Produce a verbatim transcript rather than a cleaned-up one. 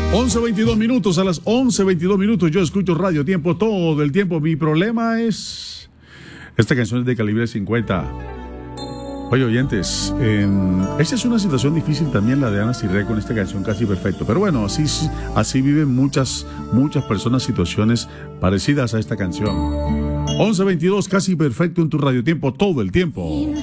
once veintidós minutos, a las once veintidós minutos yo escucho Radio Tiempo todo el tiempo. Mi problema es... Esta canción es de Calibre cincuenta. Oye, oyentes, eh, esta es una situación difícil también, la de Ana Cirré con esta canción Casi Perfecto. Pero bueno, así, así viven muchas, muchas personas situaciones parecidas a esta canción. once veintidós, Casi Perfecto en tu Radio Tiempo todo el tiempo.